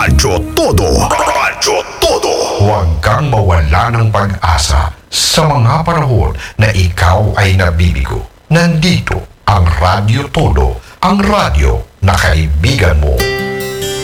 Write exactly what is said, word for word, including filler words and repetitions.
Radyo Todo. Radyo Todo. Huwag kang mawala ng pag-asa sa mga panahon na ikaw ay nabibigo. Nandito ang Radyo Todo, ang radyo na kaibigan mo.